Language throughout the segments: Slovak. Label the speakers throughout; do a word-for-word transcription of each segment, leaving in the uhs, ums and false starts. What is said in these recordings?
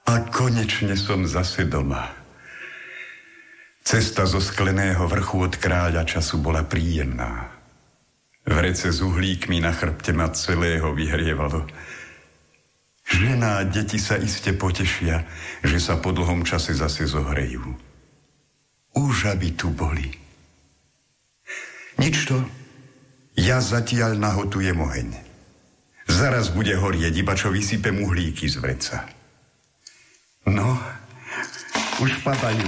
Speaker 1: A konečne som zase doma. Cesta zo skleného vrchu od kráľa času bola príjemná. Vrece s uhlíkmi na chrbte ma celého vyhrievalo. Žena a deti sa iste potešia, že sa po dlhom čase zase zohrejú. Už aby tu boli. Nič to, ja zatiaľ nahotujem oheň. Zaraz bude horieť, iba čo vysypem uhlíky z vreca. No, už padajú.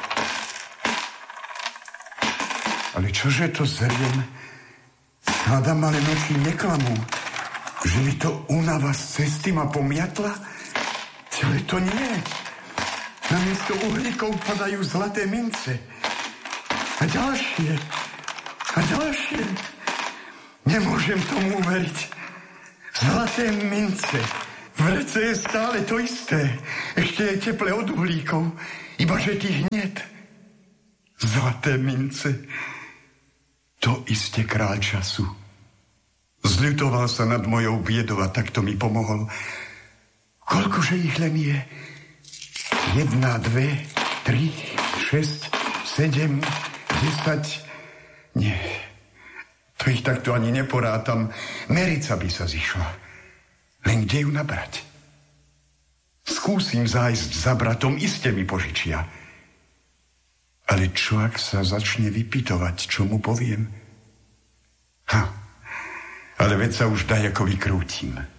Speaker 1: Ale čože to zriem? Hádam, ale noči neklamú. Že mi to únava z cesty ma pomiatla? Ale to nie. Namiesto uhlíkov padajú zlaté mince. A ďalšie. A ďalšie. Nemôžem tomu uveriť. Zlaté mince. Vrece je stále to isté. Ešte je teple od uhlíkov. Ibaže tých niet. Zlaté mince. To iste kráľ času. Zľutoval sa nad mojou biedou a takto mi pomohol. Koľkože ich len je? Jedna, dve, tri, šesť, sedem, desať. Nie, to ich takto ani neporátam. Merica by sa zišla. Len kde ju nabrať? Skúsim zájsť za bratom, iste mi požičia. Ale čo, ak sa začne vypytovať, čo mu poviem? Ha, ale veď sa už dajako vykrútim.